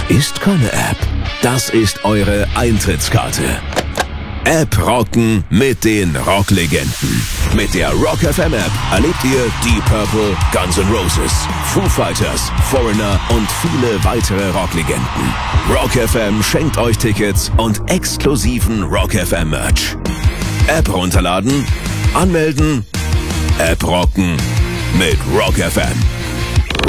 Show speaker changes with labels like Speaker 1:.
Speaker 1: ist keine App. Das ist eure Eintrittskarte. App rocken mit den Rocklegenden. Mit der Rock FM App erlebt ihr Deep Purple, Guns N' Roses, Foo Fighters, Foreigner und viele weitere Rocklegenden. Rock FM schenkt euch Tickets und exklusiven Rock FM Merch. App runterladen, anmelden, App rocken mit Rock FM.